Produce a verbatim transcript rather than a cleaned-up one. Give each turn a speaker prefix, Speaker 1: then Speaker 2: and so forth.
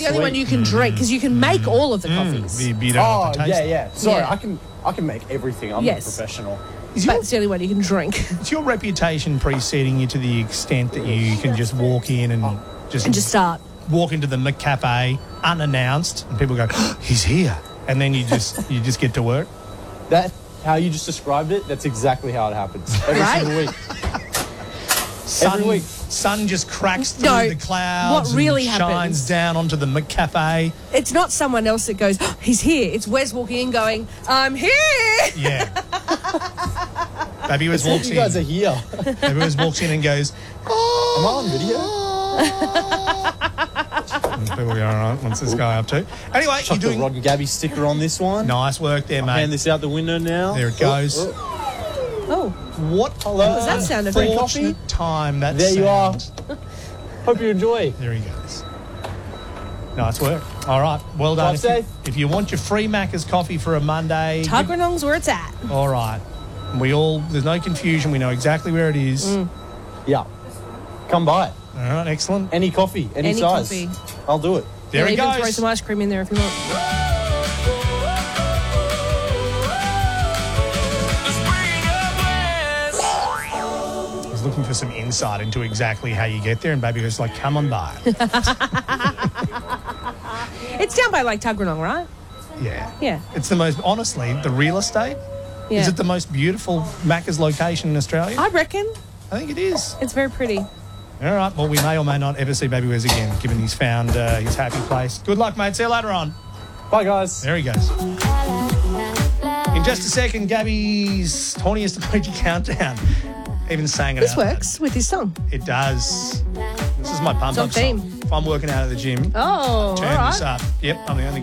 Speaker 1: the only one you can drink because you can make all of the
Speaker 2: Mm.
Speaker 1: coffees.
Speaker 2: You, you don't
Speaker 3: Oh,
Speaker 2: have to taste
Speaker 3: yeah,
Speaker 2: it.
Speaker 3: yeah. Sorry,
Speaker 1: Yeah.
Speaker 3: I can I can make everything. I'm
Speaker 1: Yes.
Speaker 3: a professional.
Speaker 2: Is
Speaker 1: But
Speaker 2: your,
Speaker 1: it's the only one you can drink.
Speaker 2: is your reputation preceding you to the extent that you can just walk in and just,
Speaker 1: And just start.
Speaker 2: walk into the McCafe unannounced and people go, oh, he's here. And then you just you just get to work?
Speaker 3: That how you just described it. That's exactly how it happens every
Speaker 1: Right.
Speaker 3: single week.
Speaker 2: Sun,
Speaker 3: Every week.
Speaker 2: sun just cracks through
Speaker 1: No,
Speaker 2: the clouds
Speaker 1: what really
Speaker 2: and shines
Speaker 1: happens-
Speaker 2: down onto the McCafe.
Speaker 1: It's not someone else that goes, oh, he's here. It's Wes walking in going, I'm here.
Speaker 2: Yeah. Baby Wes walks
Speaker 3: You
Speaker 2: in.
Speaker 3: guys are here.
Speaker 2: Baby Wes walks in and goes, oh.
Speaker 3: Am I on video?
Speaker 2: And people go, all right, what's this guy up to? Anyway,
Speaker 3: Chuck
Speaker 2: you're
Speaker 3: the
Speaker 2: doing
Speaker 3: Rod and Gabby sticker on this one.
Speaker 2: nice work there,
Speaker 3: Hand
Speaker 2: mate.
Speaker 3: this out the window now.
Speaker 2: There it goes.
Speaker 3: Oh, oh.
Speaker 1: Oh,
Speaker 2: What
Speaker 3: Hello.
Speaker 1: What was that sound effect?
Speaker 3: Free
Speaker 2: fortunate
Speaker 3: coffee?
Speaker 2: time that
Speaker 3: There you are.
Speaker 2: sounds.
Speaker 3: Hope you enjoy.
Speaker 2: There he goes. Nice work. All right, well done.
Speaker 3: Drive
Speaker 2: If you,
Speaker 3: safe.
Speaker 2: if you want your free Macca's coffee for a Monday,
Speaker 1: Tuggeranong's where it's at.
Speaker 2: all right. We all, there's no confusion. We know exactly where it is.
Speaker 1: Mm.
Speaker 3: Yeah. Come by.
Speaker 2: All right, excellent.
Speaker 3: Any coffee, any,
Speaker 1: Any
Speaker 3: size.
Speaker 1: coffee.
Speaker 3: I'll do it.
Speaker 2: There
Speaker 1: yeah,
Speaker 2: he
Speaker 1: even
Speaker 2: goes.
Speaker 1: throw some ice cream in there if you want.
Speaker 2: I was looking for some insight into exactly how you get there, and Baby was like, come on by.
Speaker 1: It's down by Lake Tuggeranong, right?
Speaker 2: Yeah.
Speaker 1: Yeah.
Speaker 2: It's the most, honestly, the real estate,
Speaker 1: Yeah.
Speaker 2: is it the most beautiful Macca's location in Australia?
Speaker 1: I reckon.
Speaker 2: I think it is.
Speaker 1: It's very pretty.
Speaker 2: All right, well, we may or may not ever see Baby Wes again, given he's found uh, his happy place. Good luck, mate. See you later on.
Speaker 3: Bye, guys.
Speaker 2: There he goes. In just a second, Gabby's twenty-years to Emoji Countdown. Even saying it
Speaker 1: This
Speaker 2: out loud.
Speaker 1: works with his song.
Speaker 2: It does. This is my pump
Speaker 1: Song
Speaker 2: up
Speaker 1: theme.
Speaker 2: song. If I'm working out at the gym,
Speaker 1: Oh, all
Speaker 2: turn this
Speaker 1: right.
Speaker 2: up. Yep, I'm the only